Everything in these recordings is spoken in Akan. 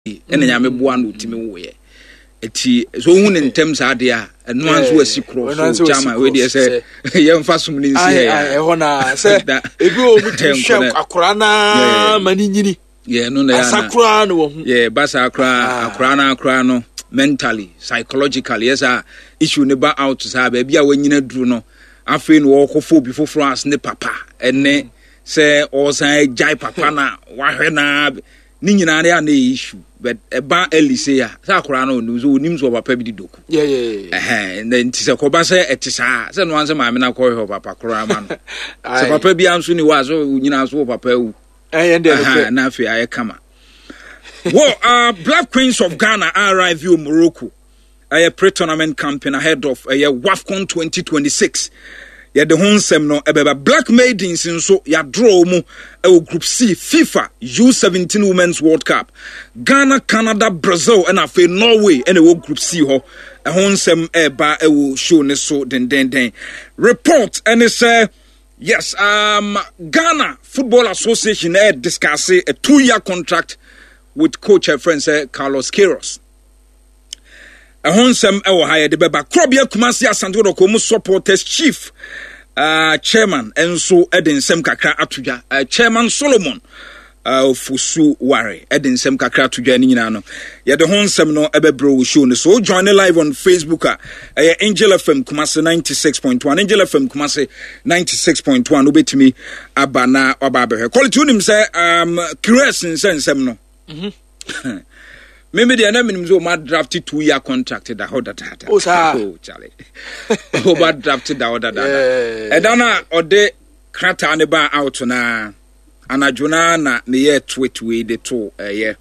ene nyame boa no timi wo ye eti so hu ne ntem sa de a eno anso asi so chama we de say ye mfa som ni nsi e ho na say ebi o mu hwe akora na mani nyini ye no na ya na asakora no wo hu ye basa akora no mentally psychologically yes issue ne ba out sa ba bia wanyina duru no afi no wo kofo bi foforo as ne papa ene say o san jai papa na wahwe na ni nyina na issue but eba elise ya sa akora no no so onim so papa bi di doku and then tise ko ba say etisa say no anse maame na ko he papa kora ma no say papa bi anso ni wa so nyina so papa wu na afi aye kama well Black Queens of Ghana arrive in Morocco a pre-tournament campaign ahead of WAFCON 2026 ya the honsem no ebeba Black Maidens nso ya draw mu group C FIFA U17 Women's World Cup Ghana, Canada, Brazil and afi Norway and group C ho honsem eba show ne so den report and say yes Ghana Football Association discuss a 2-year contract with coach and friend Carlos Queiroz honsem higher the beba Krobia Kumasi Asante Kotoko supporters chief chairman enso edensem kakra atuja chairman Solomon Fusu Ware edensem kakra atuja ni nyina no ye de honsem no ebebro show no so join live on Facebook Angel FM Kumasi 96.1 Angel FM Kumasi 96.1 obetimi abana obabe quality unim say curious nsem no maybe the enemy so mad drafted 2-year contract that how that oh Charlie bad drafted that and then or the krata ne ba out na anajuna na ne ye tweet we the two be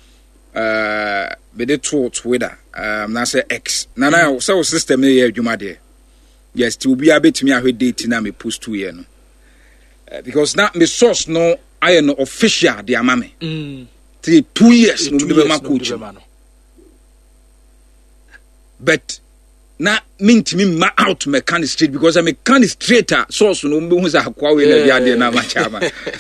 the two Twitter na say X na so system ne ye adwuma de yes to be abetimi ahwe date na me post 2 year no because na me source no I no official the amame 2 years no be my coach but na me ma out mechanic straight because I'm a mechanic straighter source no be hu za kwa we na bia de na ma chama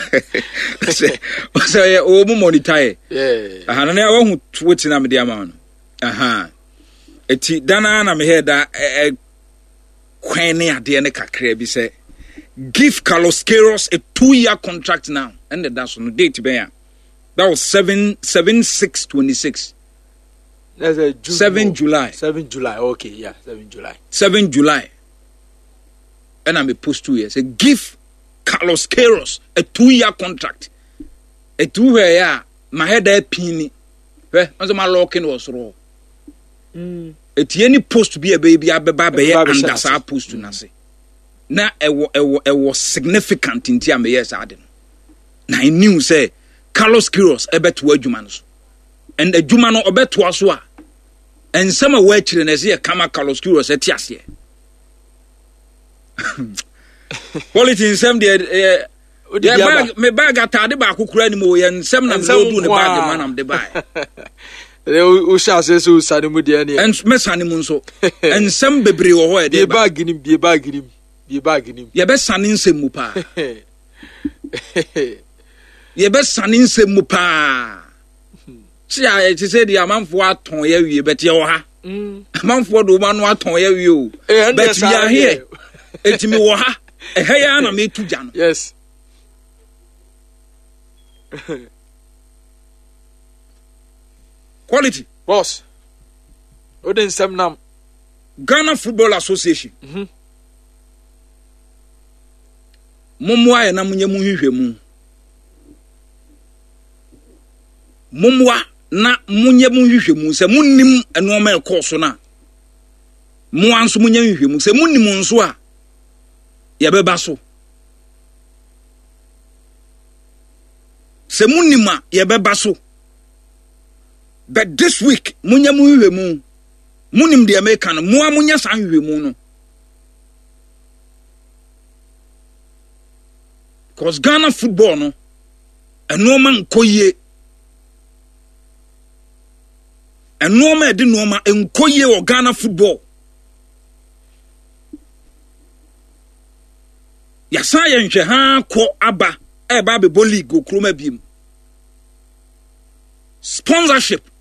so yeah o mo monitor na na wa hu tweet na me de ama no eti dana na me head kwen ne ade ne kakra bi say give Carlos Queiroz a 2-year contract now and that's on the date be that was 7/6/26. That's a June 7 July. 7 July. Okay, yeah, 7 July. 7 July. And I'm a post 2 years. Give Carlos Queiroz a 2-year contract. A 2-year, my head a penny. As my locking was raw. At any post to be a baby, and that's our post to Nasi. Now, it was significant in Tiame years. I didn't. Now I knew say. Carlos Queiroz ebeto adwuma no and adwuma no obeto aso a ensema wa akire na se kama Carlos Queiroz etiase politics sem de me bag atade ba kokura ni mo ye nsem na me odu ne bag manam de bai o sha se so sane mu de ne en me sane mu nso ensem bebre wo ho e de bag nim ye be sane nsem mu pa ye be sane nsem mu pa tia ti se di amanfo aton ye wie bet ye wo ha amanfo do ma no aton ye wie o bet we are here etimi wo ha ya na me tuja no yes quality boss odin sem nam Ghana Football Association momwa ya na munye mu hwehwemu momwa na munye mu hwehwemu se munnim enoma ekoso na mo anso munye hwehwemu se munnim nso a ya beba so se munnim a ya beba so but this week munye mu hwehwemu munnim de American mo amunye san hwehwemu no cause Ghana football no enoma nkoye enoma edi noma nkoye o Ghana football ya sa ye nhwe ha ko aba e ba be league okroma biem sponsorship